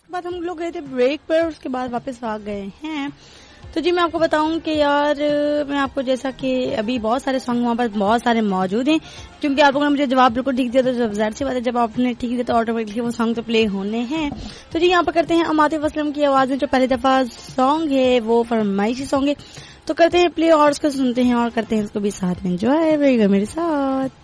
उसके बाद हम लोग गए थे ब्रेक पर, उसके बाद वापस आ गए हैं। तो जी मैं आपको बताऊं कि यार मैं आपको जैसा कि अभी बहुत सारे सॉन्ग वहाँ पर बहुत सारे मौजूद हैं, क्योंकि आप लोगों ने मुझे जवाब बिल्कुल ठीक दिया, तो जाहिर सी बात है जब आपने ठीक दिया तो ऑटोमेटिकली वो सॉन्ग तो प्ले होने हैं। तो जी यहाँ पर करते हैं अमातिफ असलम की आवाज में जो पहली दफा सॉन्ग है वो फरमाइशी सॉन्ग है, तो करते हैं प्ले और उसको सुनते हैं और करते हैं उसको भी साथ में एंजॉय। मेरे साथ